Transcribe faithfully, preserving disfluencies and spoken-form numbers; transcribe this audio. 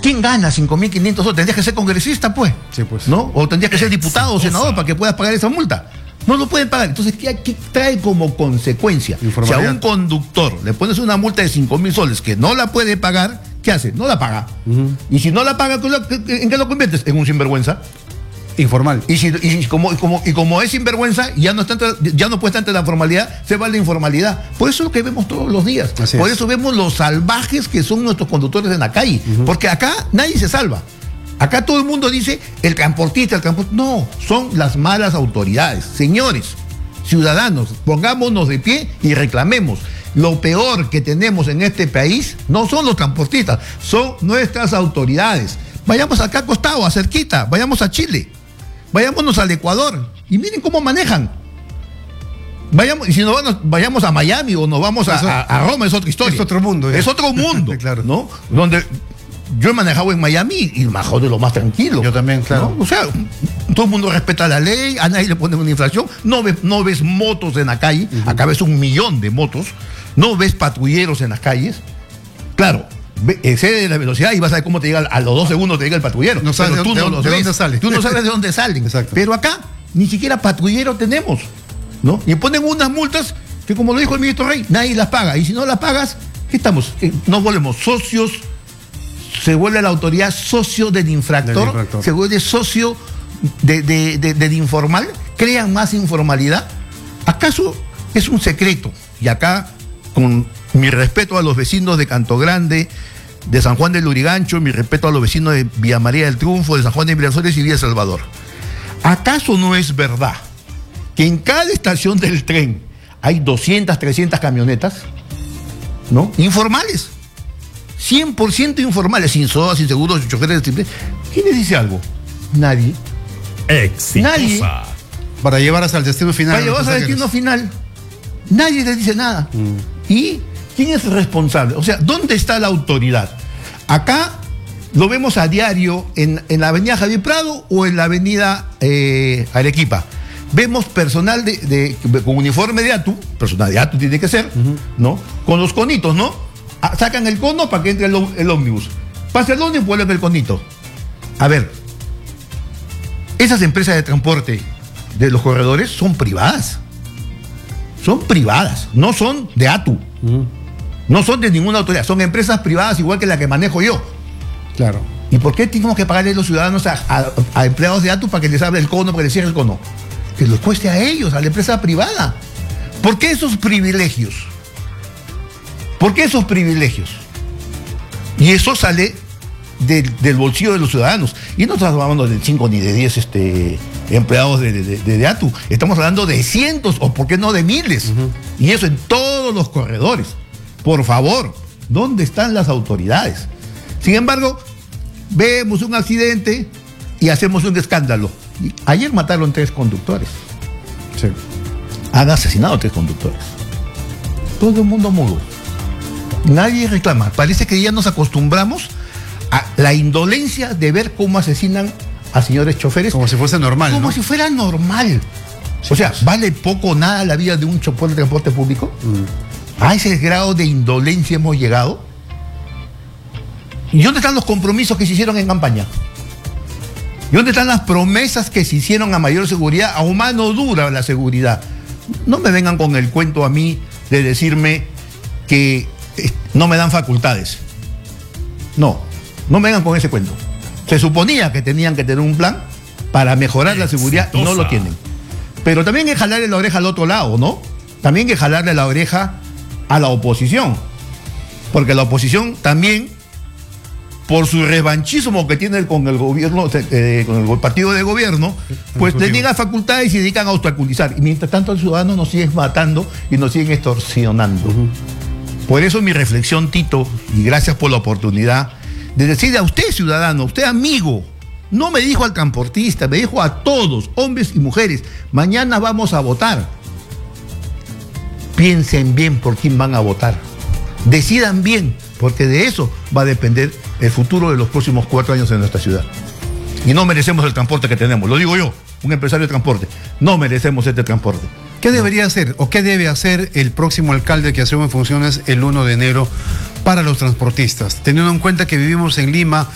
¿Quién gana cinco mil quinientos soles? Tendrías que ser congresista, pues. Sí, pues. ¿No? O tendrías que ser diputado o senador para que puedas pagar esa multa. No lo pueden pagar. Entonces, ¿qué, qué trae como consecuencia? Si a un conductor le pones una multa de cinco mil soles que no la puede pagar, ¿qué hace? No la paga. Uh-huh. Y si no la paga, ¿en qué lo conviertes? En un sinvergüenza. Informal. Y, si, y, como, y, como, y como es sinvergüenza, ya no, está entre, ya no puede estar ante la formalidad, se va a la informalidad. Por eso es lo que vemos todos los días. Así Por es. eso vemos los salvajes que son nuestros conductores en la calle. Uh-huh. Porque acá nadie se salva. Acá todo el mundo dice, el transportista, el transportista. No, son las malas autoridades. Señores, ciudadanos, pongámonos de pie y reclamemos. Lo peor que tenemos en este país no son los transportistas, son nuestras autoridades. Vayamos acá acostado, a cerquita, vayamos a Chile. Vayámonos al Ecuador y miren cómo manejan. Vayamos, y si nos vamos, vayamos a Miami o nos vamos a, a, a Roma, es otra historia. Es otro mundo. Ya. Es otro mundo, claro. ¿no? Donde yo he manejado en Miami y manejado de lo más tranquilo. Yo también, claro. ¿no? O sea, todo el mundo respeta la ley, a nadie le ponen una infracción. No ves, no ves motos en la calle, uh-huh. Acá ves un millón de motos. No ves patrulleros en las calles. Claro. Excede la velocidad y vas a ver cómo te llega, a los dos segundos te llega el patrullero. No sabes de, tú de, no de, los de ves. dónde sale. Tú no sabes de dónde salen. Exacto. Pero acá ni siquiera patrullero tenemos, ¿no? Y ponen unas multas que, como lo dijo el ministro Rey, nadie las paga. Y si no las pagas, ¿qué estamos? Nos volvemos socios, se vuelve la autoridad socio del infractor, del infractor. Se vuelve socio de, de, de, del informal, crean más informalidad. ¿Acaso es un secreto? Y acá, con mi respeto a los vecinos de Canto Grande, de San Juan del Lurigancho, mi respeto a los vecinos de Villa María del Triunfo, de San Juan de Miraflores y Villa Salvador. ¿Acaso no es verdad que en cada estación del tren hay doscientas, trescientas camionetas, ¿no? Informales, cien por ciento informales, sin soda, sin seguros, sin choferes, sin... ¿Quién les dice algo? Nadie. Exitosa. Nadie. Para llevar hasta el destino final. Para llevar hasta el destino final. Nadie les dice nada. Mm. ¿Y quién es responsable? O sea, ¿dónde está la autoridad? Acá lo vemos a diario en, en la avenida Javier Prado o en la avenida eh, Arequipa. Vemos personal de, de, con uniforme de ATU, personal de ATU tiene que ser, uh-huh. ¿no? Con los conitos, ¿no? A, sacan el cono para que entre el, el ómnibus. Pasa el ómnibus y vuelven el conito. A ver, esas empresas de transporte de los corredores son privadas. Son privadas, no son de ATU. Uh-huh. No son de ninguna autoridad, son empresas privadas igual que la que manejo yo. Claro. ¿Y por qué tenemos que pagarle a los ciudadanos a, a, a empleados de ATU para que les abra el cono, para que les cierre el cono? Que los cueste a ellos, a la empresa privada. ¿Por qué esos privilegios? ¿Por qué esos privilegios? Y eso sale de, del bolsillo de los ciudadanos. Y no estamos hablando de cinco ni de diez este, empleados de, de, de, de ATU. Estamos hablando de cientos o por qué no de miles. Uh-huh. Y eso en todos los corredores. Por favor, ¿dónde están las autoridades? Sin embargo, vemos un accidente y hacemos un escándalo. Y ayer mataron tres conductores. Sí. Han asesinado tres conductores. Todo el mundo mudo. Nadie reclama. Parece que ya nos acostumbramos a la indolencia de ver cómo asesinan a señores choferes. Como si fuese normal, Como ¿no? si fuera normal. Sí, o sea, pues. ¿vale poco o nada la vida de un chofer de transporte público? Mm. ¿A ese grado de indolencia hemos llegado? ¿Y dónde están los compromisos que se hicieron en campaña? ¿Y dónde están las promesas que se hicieron a mayor seguridad, a mano dura la seguridad? No me vengan con el cuento a mí de decirme que no me dan facultades. No, no me vengan con ese cuento. Se suponía que tenían que tener un plan para mejorar la seguridad y no lo tienen. Pero también hay que jalarle la oreja al otro lado, ¿no? También hay que jalarle la oreja a la oposición, porque la oposición también, por su revanchismo que tiene con el gobierno, eh, con el partido de gobierno, pues le niegan facultades y se dedican a obstaculizar. Y mientras tanto, los ciudadanos nos siguen matando y nos siguen extorsionando. Uh-huh. Por eso mi reflexión, Tito, y gracias por la oportunidad de decirle a usted, ciudadano, usted amigo, no me dijo al transportista, me dijo a todos, hombres y mujeres, mañana vamos a votar. Piensen bien por quién van a votar. Decidan bien, porque de eso va a depender el futuro de los próximos cuatro años en nuestra ciudad. Y no merecemos el transporte que tenemos, lo digo yo, un empresario de transporte. No merecemos este transporte. ¿Qué debería hacer o qué debe hacer el próximo alcalde que asume funciones el uno de enero para los transportistas? Teniendo en cuenta que vivimos en Lima